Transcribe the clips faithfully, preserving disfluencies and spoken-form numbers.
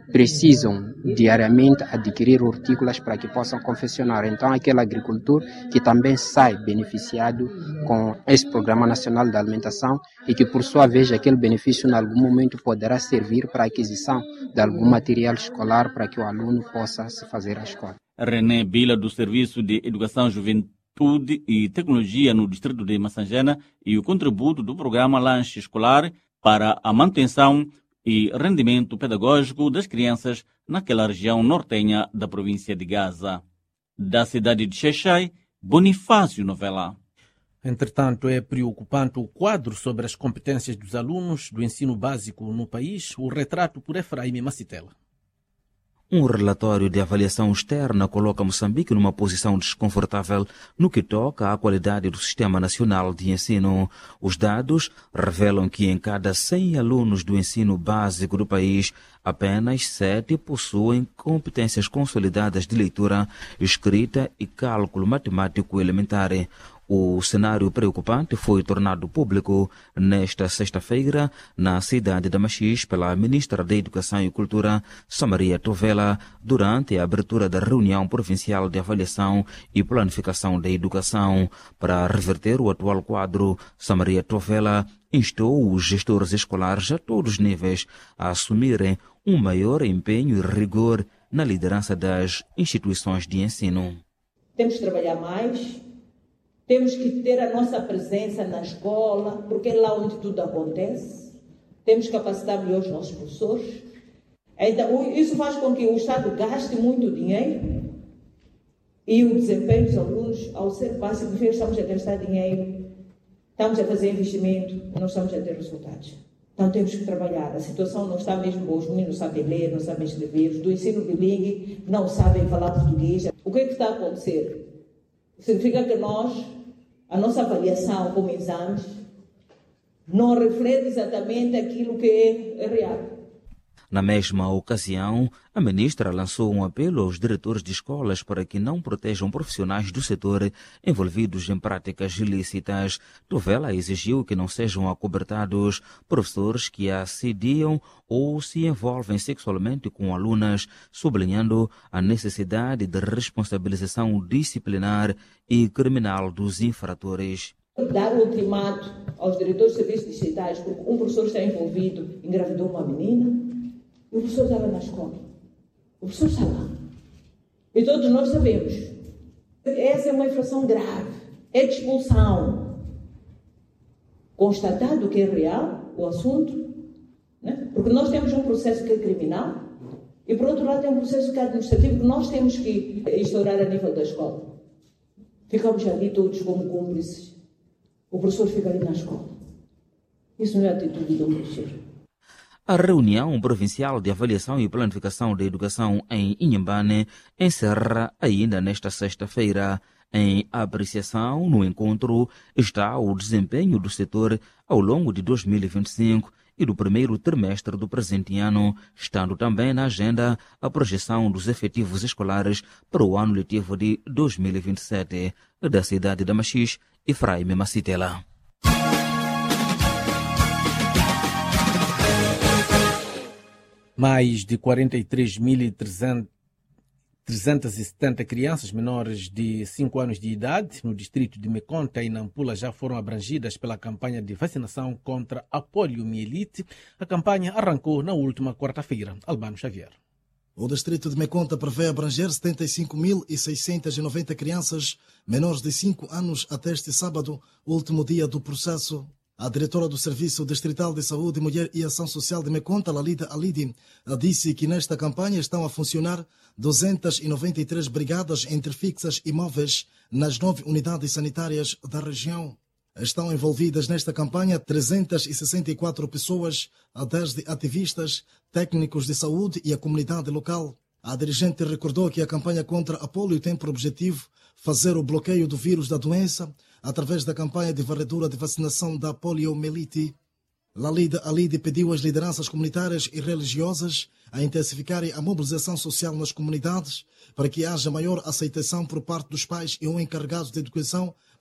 precisam diariamente adquirir hortícolas para que possam confeccionar. Então, aquele agricultor que também sai beneficiado com esse Programa Nacional da Alimentação e que, por sua vez, aquele benefício, em algum momento, poderá servir para a aquisição de algum material escolar para que o aluno possa se fazer à escola. René Bila, do Serviço de Educação, Juventude e Tecnologia no Distrito de Massangena, e o contributo do programa Lanche Escolar para a manutenção e rendimento pedagógico das crianças naquela região nortenha da província de Gaza. Da cidade de Xai-Xai, Bonifácio Novela. Entretanto, é preocupante o quadro sobre as competências dos alunos do ensino básico no país, o retrato por Efraim Macitela. Um relatório de avaliação externa coloca Moçambique numa posição desconfortável no que toca à qualidade do Sistema Nacional de Ensino. Os dados revelam que em cada cem alunos do ensino básico do país, apenas sete possuem competências consolidadas de leitura, escrita e cálculo matemático elementar. O cenário preocupante foi tornado público nesta sexta-feira na cidade de Machis pela ministra da Educação e Cultura, Samaria Tovela, durante a abertura da reunião provincial de avaliação e planificação da educação. Para reverter o atual quadro, Samaria Tovela instou os gestores escolares a todos os níveis a assumirem um maior empenho e rigor na liderança das instituições de ensino. Temos que trabalhar mais. Temos que ter a nossa presença na escola, porque é lá onde tudo acontece. Temos que capacitar melhor os nossos professores. Então, isso faz com que o Estado gaste muito dinheiro e o desempenho dos alunos, ao ser básico, estamos a gastar dinheiro, estamos a fazer investimento, não estamos a ter resultados. Então temos que trabalhar. A situação não está mesmo boa. Os meninos não sabem ler, não sabem escrever. Os do ensino bilingue não sabem falar português. O que é que está a acontecer? Significa que nós, a nossa avaliação como exames, não reflete exatamente aquilo que é real. Na mesma ocasião, a ministra lançou um apelo aos diretores de escolas para que não protejam profissionais do setor envolvidos em práticas ilícitas. Tovela exigiu que não sejam acobertados professores que assediam ou se envolvem sexualmente com alunas, sublinhando a necessidade de responsabilização disciplinar e criminal dos infratores. Dar o ultimato aos diretores de serviços distritais, porque um professor está envolvido, engravidou uma menina, o professor estava na escola. O professor está lá. E todos nós sabemos. Essa é uma infração grave. É de expulsão. Constatado que é real o assunto, né? Porque nós temos um processo que é criminal e, por outro lado, tem um processo que é administrativo que nós temos que instaurar a nível da escola. Ficamos ali todos como cúmplices. O professor fica ali na escola. Isso não é atitude de um professor. A reunião provincial de avaliação e planificação da educação em Inhambane encerra ainda nesta sexta-feira. Em apreciação no encontro está o desempenho do setor ao longo de dois mil e vinte e cinco e do primeiro trimestre do presente ano, estando também na agenda a projeção dos efetivos escolares para o ano letivo de dois mil e vinte e sete. Da cidade de Machis, Efraim Macitela. Mais de quarenta e três mil trezentas e setenta crianças menores de cinco anos de idade no distrito de Mekonta e Nampula já foram abrangidas pela campanha de vacinação contra a poliomielite. A campanha arrancou na última quarta-feira. Albano Xavier. O distrito de Mekonta prevê abranger setenta e cinco mil seiscentas e noventa crianças menores de cinco anos até este sábado, último dia do processo. A diretora do Serviço Distrital de Saúde, Mulher e Ação Social de Mekonta, Lalida Alidi, disse que nesta campanha estão a funcionar duzentas e noventa e três brigadas entre fixas e móveis nas nove unidades sanitárias da região. Estão envolvidas nesta campanha trezentas e sessenta e quatro pessoas, desde ativistas, técnicos de saúde e a comunidade local. A dirigente recordou que a campanha contra a polio tem por objetivo fazer o bloqueio do vírus da doença através da campanha de varredura de vacinação da poliomielite. Lalida Alidi pediu às lideranças comunitárias e religiosas a intensificarem a mobilização social nas comunidades para que haja maior aceitação por parte dos pais e ou encarregados de educação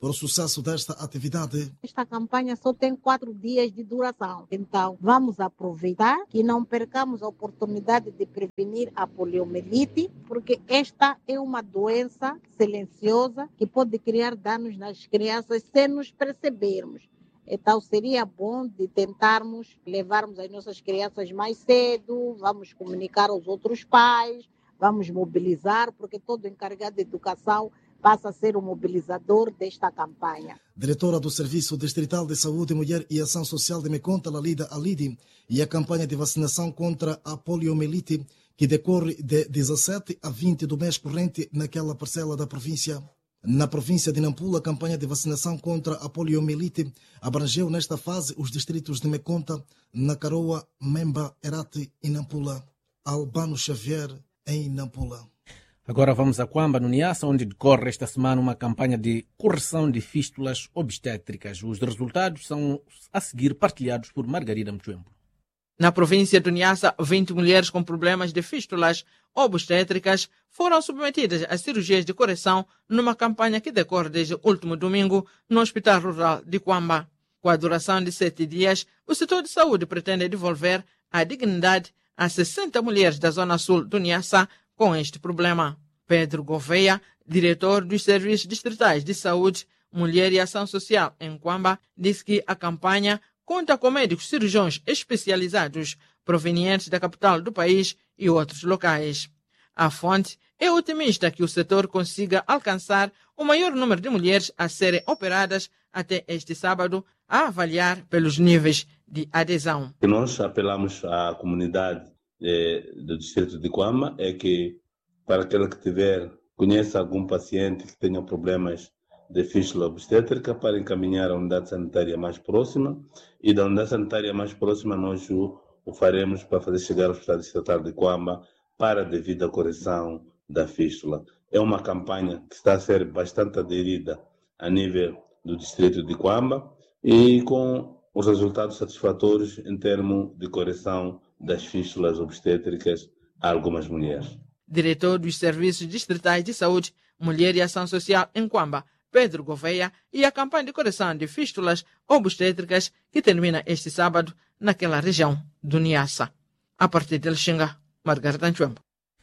para o sucesso desta atividade. Esta campanha só tem quatro dias de duração, então vamos aproveitar que não percamos a oportunidade de prevenir a poliomielite, porque esta é uma doença silenciosa que pode criar danos nas crianças sem nos percebermos. Então seria bom de tentarmos levarmos as nossas crianças mais cedo, vamos comunicar aos outros pais, vamos mobilizar, porque todo encarregado de educação passa a ser o mobilizador desta campanha. Diretora do Serviço Distrital de Saúde, Mulher e Ação Social de Meconta, Lalida Alidi, e a campanha de vacinação contra a poliomielite, que decorre de dezessete a vinte do mês corrente naquela parcela da província. Na província de Nampula, a campanha de vacinação contra a poliomielite abrangeu nesta fase os distritos de Meconta, Nacaroa, Memba, Herate e Nampula. Albano Xavier, em Nampula. Agora vamos a Quamba, no Niassa, onde decorre esta semana uma campanha de correção de fístulas obstétricas. Os resultados são a seguir partilhados por Margarida Mchembo. Na província do Niassa, vinte mulheres com problemas de fístulas obstétricas foram submetidas a cirurgias de correção numa campanha que decorre desde o último domingo no Hospital Rural de Quamba. Com a duração de sete dias, o setor de saúde pretende devolver a dignidade a sessenta mulheres da zona sul do Niassa com este problema. Pedro Gouveia, diretor dos Serviços Distritais de Saúde, Mulher e Ação Social em Quamba, disse que a campanha conta com médicos cirurgiões especializados provenientes da capital do país e outros locais. A fonte é otimista que o setor consiga alcançar o maior número de mulheres a serem operadas até este sábado, a avaliar pelos níveis de adesão. O que nós apelamos à comunidade eh, do distrito de Quamba é que, para aquele que tiver, conheça algum paciente que tenha problemas de fístula obstétrica, para encaminhar a unidade sanitária mais próxima, e da unidade sanitária mais próxima nós o, o faremos para fazer chegar ao Hospital Distrital de Quamba para a devida correção da fístula. É uma campanha que está a ser bastante aderida a nível do distrito de Quamba e com os resultados satisfatórios em termos de correção das fístulas obstétricas a algumas mulheres. Diretor dos Serviços Distritais de Saúde, Mulher e Ação Social em Quamba, Pedro Gouveia, e a campanha de correção de fístulas obstétricas que termina este sábado naquela região do Niassa. A partir de Lexinga, Margarida Mchembo.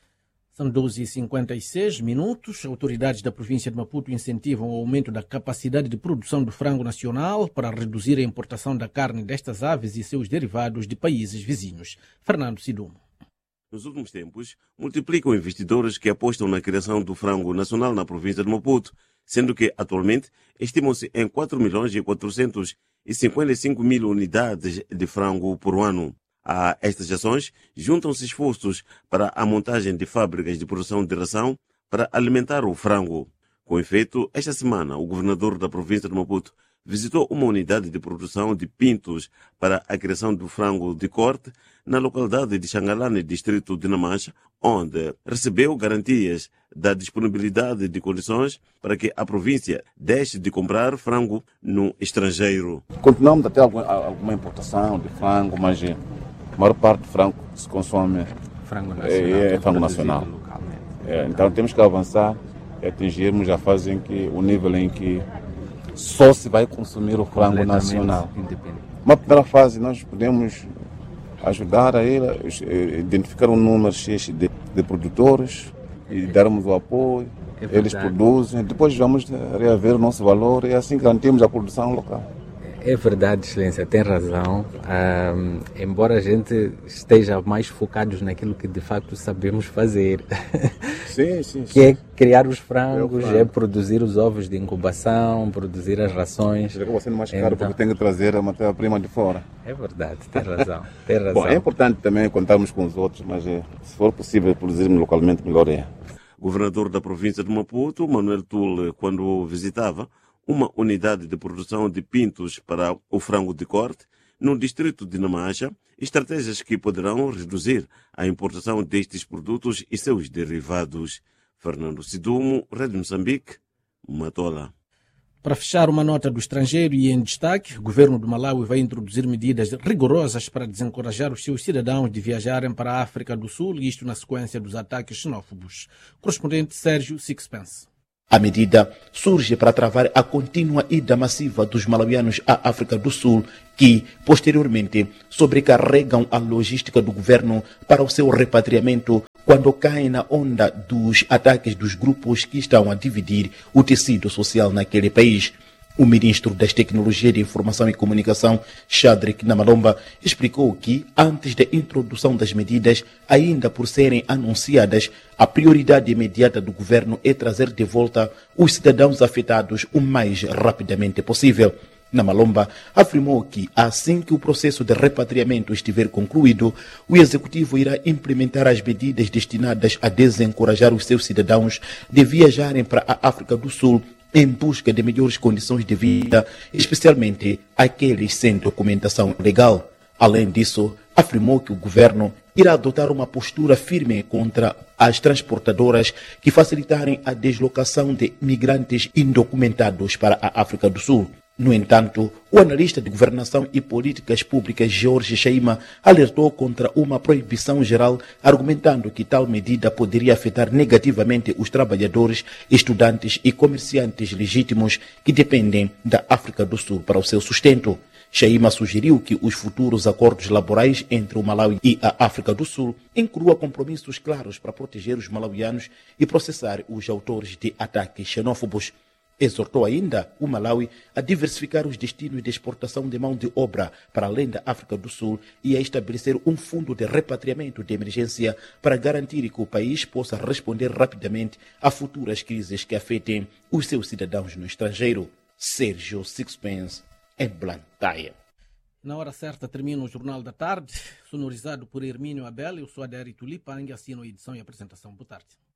São doze e cinquenta e seis minutos. Autoridades da província de Maputo incentivam o aumento da capacidade de produção do frango nacional para reduzir a importação da carne destas aves e seus derivados de países vizinhos. Fernando Sidumo. Nos últimos tempos, multiplicam investidores que apostam na criação do frango nacional na província de Maputo, sendo que, atualmente, estimam-se em quatro milhões e quatrocentos e cinquenta e cinco mil unidades de frango por ano. A estas ações, juntam-se esforços para a montagem de fábricas de produção de ração para alimentar o frango. Com efeito, esta semana, o governador da província de Maputo visitou uma unidade de produção de pintos para a criação do frango de corte na localidade de Xangalane, distrito de Namancha, onde recebeu garantias da disponibilidade de condições para que a província deixe de comprar frango no estrangeiro. Continuamos a ter alguma, alguma importação de frango, mas a maior parte do frango que se consome frango nacional, é, é frango nacional. É, então temos que avançar e atingirmos a fase em que, o nível em que só se vai consumir o frango nacional. Uma primeira fase, nós podemos ajudar a ele, identificar um número X de, de produtores e darmos o apoio. É eles produzem, depois vamos reaver o nosso valor e assim garantimos a produção local. É verdade, Excelência, tem razão. Um, embora a gente esteja mais focados naquilo que de facto sabemos fazer. Sim, sim, que sim. é criar os frangos, é, é produzir os ovos de incubação, produzir as rações. Acaba sendo mais caro então, porque tem que trazer a matéria-prima de fora. É verdade, tem razão. Tem razão. Bom, é importante também contarmos com os outros, mas se for possível produzirmos localmente, melhor é. O governador da província de Maputo, Manuel Tulle, quando visitava uma unidade de produção de pintos para o frango de corte no distrito de Namancha, estratégias que poderão reduzir a importação destes produtos e seus derivados. Fernando Sidumo, Rede Moçambique, Matola. Para fechar uma nota do estrangeiro e em destaque, o governo do Malawi vai introduzir medidas rigorosas para desencorajar os seus cidadãos de viajarem para a África do Sul, isto na sequência dos ataques xenófobos. Correspondente Sérgio Sixpence. A medida surge para travar a contínua ida massiva dos malauianos à África do Sul, que, posteriormente, sobrecarregam a logística do governo para o seu repatriamento quando caem na onda dos ataques dos grupos que estão a dividir o tecido social naquele país. O ministro das Tecnologias de Informação e Comunicação, Shadrack Namalomba, explicou que, antes da introdução das medidas, ainda por serem anunciadas, a prioridade imediata do governo é trazer de volta os cidadãos afetados o mais rapidamente possível. Namalomba afirmou que, assim que o processo de repatriamento estiver concluído, o executivo irá implementar as medidas destinadas a desencorajar os seus cidadãos de viajarem para a África do Sul em busca de melhores condições de vida, especialmente aqueles sem documentação legal. Além disso, afirmou que o governo irá adotar uma postura firme contra as transportadoras que facilitarem a deslocação de migrantes indocumentados para a África do Sul. No entanto, o analista de governação e políticas públicas Jorge Shaima alertou contra uma proibição geral, argumentando que tal medida poderia afetar negativamente os trabalhadores, estudantes e comerciantes legítimos que dependem da África do Sul para o seu sustento. Shaima sugeriu que os futuros acordos laborais entre o Malawi e a África do Sul incluam compromissos claros para proteger os malauianos e processar os autores de ataques xenófobos. Exortou ainda o Malawi a diversificar os destinos de exportação de mão de obra para além da África do Sul e a estabelecer um fundo de repatriamento de emergência para garantir que o país possa responder rapidamente a futuras crises que afetem os seus cidadãos no estrangeiro. Sérgio Sixpence, em Blantyre. Na hora certa termina o Jornal da Tarde, sonorizado por Hermínio Abel. Eu sou Adérito Lipang, assino a edição e a apresentação. Boa tarde.